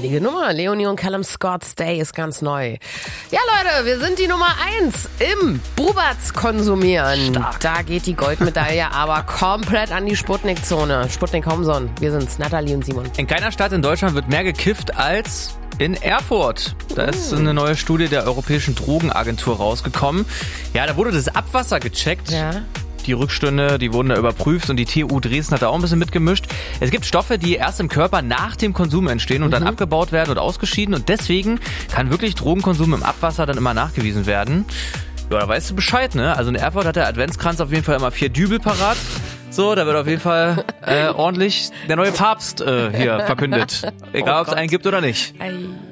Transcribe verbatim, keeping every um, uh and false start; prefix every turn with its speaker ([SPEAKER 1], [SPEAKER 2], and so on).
[SPEAKER 1] Knackige Nummer. Leonie und Callum Scott, Stay ist ganz neu. Ja, Leute, wir sind die Nummer eins im Bubatz konsumieren.
[SPEAKER 2] Stark.
[SPEAKER 1] Da geht die Goldmedaille aber komplett an die Sputnik-Zone. Sputnik Homson. Wir sind's, Nathalie und Simon.
[SPEAKER 2] In keiner Stadt in Deutschland wird mehr gekifft als in Erfurt. Da ist eine neue Studie der Europäischen Drogenagentur rausgekommen. Ja, da wurde das Abwasser gecheckt.
[SPEAKER 1] Ja.
[SPEAKER 2] Die Rückstände, die wurden da überprüft und die T U Dresden hat da auch ein bisschen mitgemischt. Es gibt Stoffe, die erst im Körper nach dem Konsum entstehen und mhm. dann abgebaut werden und ausgeschieden. Und deswegen kann wirklich Drogenkonsum im Abwasser dann immer nachgewiesen werden. Ja, da weißt du Bescheid, ne? Also in Erfurt hat der Adventskranz auf jeden Fall immer vier Dübel parat. So, da wird auf jeden Fall äh, ordentlich der neue Papst äh, hier verkündet. Egal, oh ob es einen gibt oder nicht.
[SPEAKER 1] Ei.